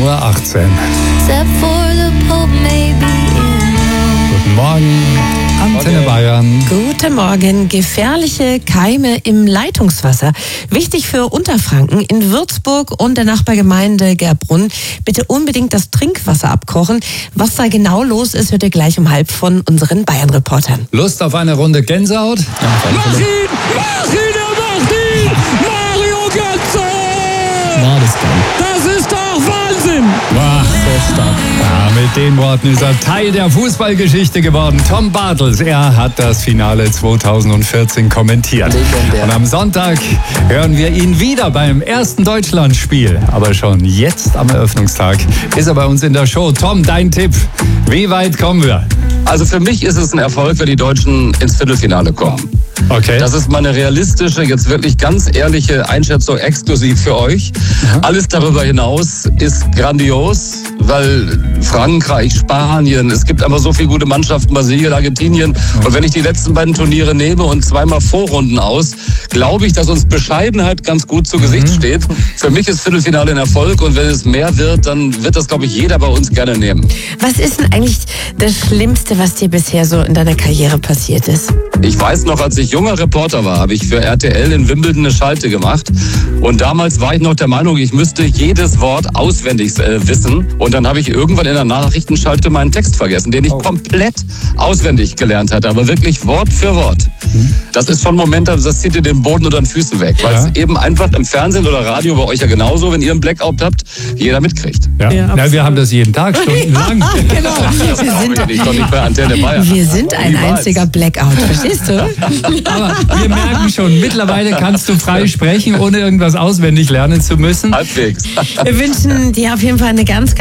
Uhr. Guten Morgen, Antenne Bayern. Guten Morgen. Gefährliche Keime im Leitungswasser. Wichtig für Unterfranken. In Würzburg und der Nachbargemeinde Gerbrunn bitte unbedingt das Trinkwasser abkochen. Was da genau los ist, hört ihr gleich um 12:30 von unseren Bayern-Reportern. Lust auf eine Runde Gänsehaut? Mach ihn! Mario Götze! War das dann? Das ist doch Wahnsinn! Wow, so stark. Ja, mit den Worten ist er Teil der Fußballgeschichte geworden. Tom Bartels, er hat das Finale 2014 kommentiert. Legendär. Und am Sonntag hören wir ihn wieder beim ersten Deutschlandspiel. Aber schon jetzt am Eröffnungstag ist er bei uns in der Show. Tom, dein Tipp. Wie weit kommen wir? Also für mich ist es ein Erfolg, wenn die Deutschen ins Viertelfinale kommen. Okay. Das ist meine realistische, jetzt wirklich ganz ehrliche Einschätzung exklusiv für euch. Alles darüber hinaus ist grandios, weil Frankreich, Spanien, es gibt einfach so viele gute Mannschaften, Brasilien, Argentinien. Und wenn ich die letzten beiden Turniere nehme und zweimal Vorrunden aus, glaube ich, dass uns Bescheidenheit ganz gut zu Gesicht steht. Für mich ist Viertelfinale ein Erfolg und wenn es mehr wird, dann wird das, glaube ich, jeder bei uns gerne nehmen. Was ist denn eigentlich das Schlimmste, was dir bisher so in deiner Karriere passiert ist? Ich weiß noch, als ich junger Reporter war, habe ich für RTL in Wimbledon eine Schalte gemacht. Und damals war ich noch der Meinung, ich müsste jedes Wort auswendig wissen. Und dann habe ich irgendwann in der Nachrichtenschalte meinen Text vergessen, den ich komplett auswendig gelernt hatte. Aber wirklich Wort für Wort. Das ist schon ein Moment, das zieht dir den Boden unter den Füßen weg. Weil es eben einfach im Fernsehen oder Radio bei euch ja genauso, wenn ihr einen Blackout habt, jeder mitkriegt. Ja. Na, wir haben das jeden Tag, stundenlang. Genau. Ich doch nicht bei Antenne Bayern. Wir sind ein Niemals. einziger Blackout, verstehst du? Aber wir merken schon, mittlerweile kannst du frei sprechen, ohne irgendwas auswendig lernen zu müssen. Halbwegs. Wir wünschen dir auf jeden Fall eine ganz